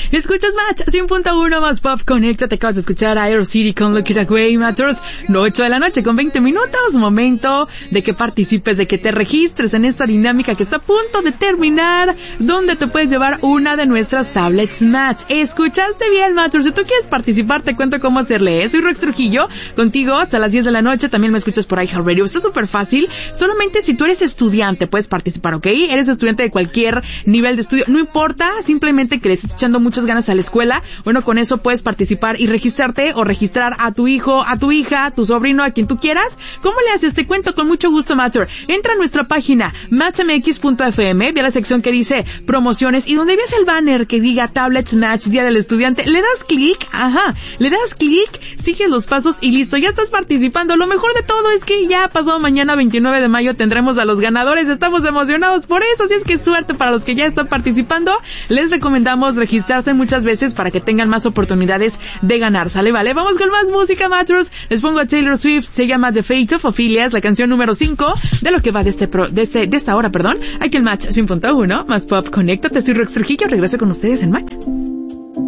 Escuchas Match 100.1 más pop. Conéctate, acabas de escuchar a Aerocity con Look It Away Matters. 8 de la noche con 20 minutos. Momento de que participes, de que te registres en esta dinámica que está a punto de terminar, donde te puedes llevar una de nuestras tablets Match. ¿Escuchaste bien, Matters? Si tú quieres participar, te cuento cómo hacerle. Soy Rox Trujillo, contigo hasta las 10 de la noche. También me escuchas por iHeartRadio. Está súper fácil. Solamente si tú eres estudiante puedes participar, ¿ok? Eres estudiante de cualquier nivel de estudio. No importa, simplemente que le estés echando muchas ganas a la escuela. Bueno, con eso puedes participar y registrarte o registrar a tu hijo, a tu hija, a tu sobrino, a quien tú quieras. ¿Cómo le haces? Te cuento con mucho gusto, Matter. Entra a nuestra página matchmx.fm, ve a la sección que dice promociones y donde ves el banner que diga Tablets Match Día del Estudiante, le das clic, sigues los pasos y listo, ya estás participando. Lo mejor de todo es que ya pasado mañana 29 de mayo tendremos a los ganadores. Estamos emocionados por eso, así es que suerte para los que ya están participando. Les recomendamos registrarse muchas veces para que tengan más oportunidades de ganar, ¿sale? Vale, vamos con más música, Matters. Les pongo a Taylor Swift, se llama The Fate of Ophelia, es la canción número 5 de lo que va de esta hora, aquí en Match 100.1 más pop. Conéctate, soy Rox Trujillo, regreso con ustedes en Match.